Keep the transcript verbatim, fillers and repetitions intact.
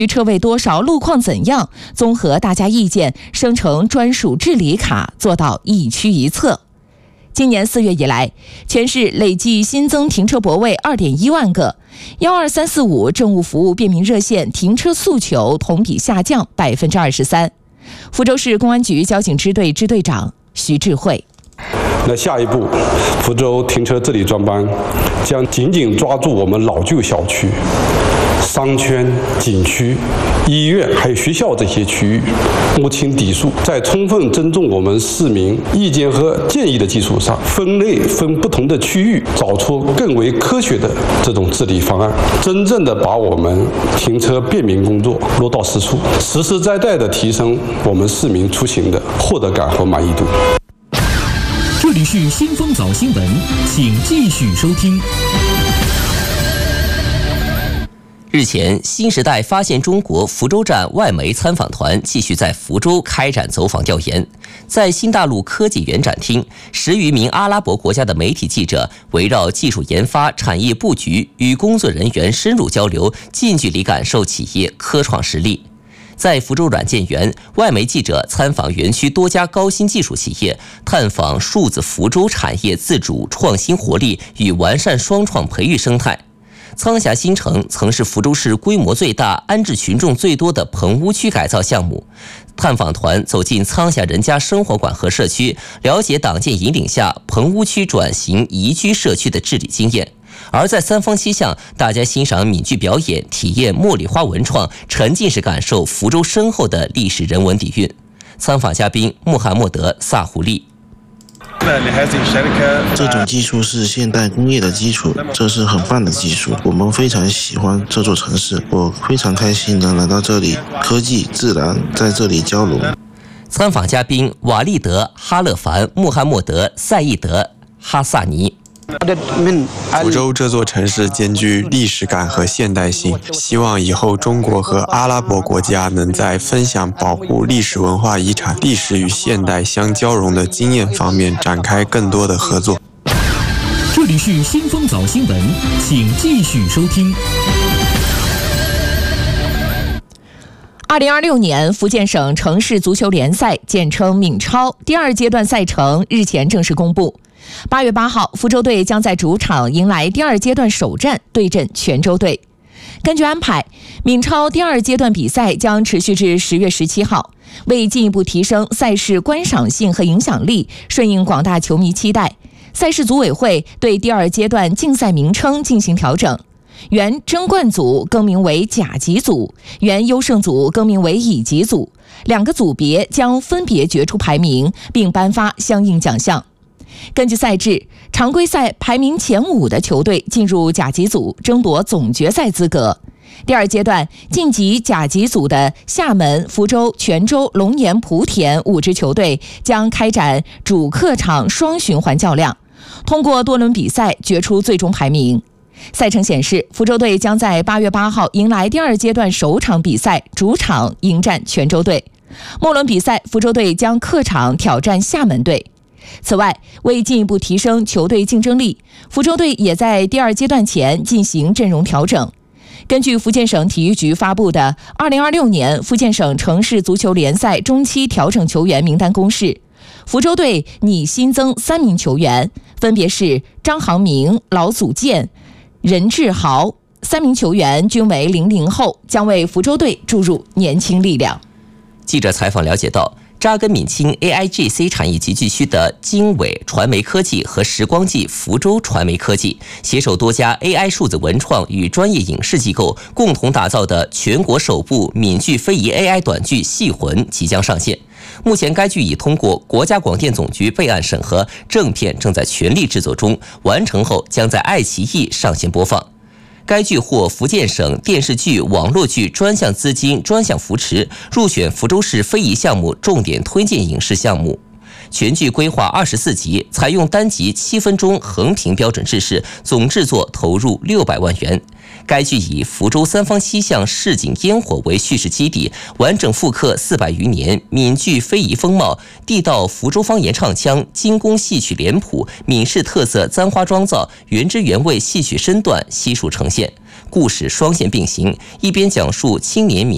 车位多少、路况怎样，综合大家意见，生成专属治理卡，做到一区一策。今年四月以来，全市累计新增停车泊位 二点一万个，幺二三四五政务服务便民热线停车诉求同比下降 百分之二十三。福州市公安局交警支队支队长徐智慧。 那下一步，福州停车治理专班将紧紧抓住我们老旧小区、商圈、景区、医院还有学校这些区域，摸清底数，在充分尊重我们市民意见和建议的基础上，分类分不同的区域，找出更为科学的这种治理方案，真正的把我们停车便民工作落到实处，实实在在的提升我们市民出行的获得感和满意度。 这里是新风早新闻，请继续收听。 日前，新时代发现中国福州站外媒参访团继续在福州开展走访调研。在新大陆科技园展厅，十余名阿拉伯国家的媒体记者围绕技术研发、产业布局，与工作人员深入交流，近距离感受企业科创实力。在福州软件园，外媒记者参访园区多家高新技术企业，探访数字福州产业自主创新活力与完善双创培育生态。苍峡新城曾是福州市规模最大、安置群众最多的棚屋区改造项目。探访团走进苍峡人家生活馆和社区，了解党建引领下棚屋区转型宜居社区的治理经验。而在三坊七巷，大家欣赏闽剧表演，体验茉莉花文创，沉浸式感受福州深厚的历史人文底蕴。参访嘉宾穆罕默德·萨胡利。 这种技术是现代工业的基础，这是很棒的技术，我们非常喜欢这座城市，我非常开心能来到这里，科技自然在这里交融。 参访嘉宾瓦利德·哈勒凡·穆罕默德·赛义德·哈萨尼。 福州这座城市兼具历史感和现代性，希望以后中国和阿拉伯国家能在分享保护历史文化遗产、历史与现代相交融的经验方面展开更多的合作。 这里是新风早新闻，请继续收听。 二零二六年福建省城市足球联赛简称闽超第二阶段赛程日前正式公布。八月八号，福州队将在主场迎来第二阶段首战，对阵泉州队。根据安排，闽超第二阶段比赛将持续至十月十七号。为进一步提升赛事观赏性和影响力，顺应广大球迷期待，赛事组委会对第二阶段竞赛名称进行调整，原争冠组更名为甲级组，原优胜组更名为乙级组，两个组别将分别决出排名，并颁发相应奖项。根据赛制，常规赛排名前五的球队进入甲级组，争夺总决赛资格。第二阶段晋级甲级组的厦门、福州、泉州、龙岩、莆田五支球队将开展主客场双循环较量，通过多轮比赛决出最终排名。赛程显示，福州队将在八月八号迎来第二阶段首场比赛，主场迎战泉州队。末轮比赛，福州队将客场挑战厦门队。此外，为进一步提升球队竞争力，福州队也在第二阶段前进行阵容调整。根据福建省体育局发布的二零二六年福建省城市足球联赛中期调整球员名单公示，福州队拟新增三名球员，分别是张航明、老祖健、任志豪，三名球员均为零零后，将为福州队注入年轻力量。 记者采访了解到，扎根闽清 A I G C 产业集聚区的经纬传媒科技和时光记福州传媒科技携手多家 A I 数字文创与专业影视机构共同打造的全国首部闽剧非遗 A I 短剧《戏魂》即将上线。目前该剧已通过国家广电总局备案审核，正片正在全力制作中，完成后将在爱奇艺上线播放。该剧获福建省电视剧、网络剧专项资金专项扶持，入选福州市非遗项目重点推荐影视项目。全剧规划二十四集，采用单集七分钟横屏标准制式，总制作投入六百万元。该剧以福州三坊七巷市井烟火为叙事基底，完整复刻四百余年闽剧非遗风貌、地道福州方言唱腔、精工戏曲脸谱、闽式特色簪花妆造、原汁原味戏曲身段悉数呈现。故事双线并行，一边讲述青年闽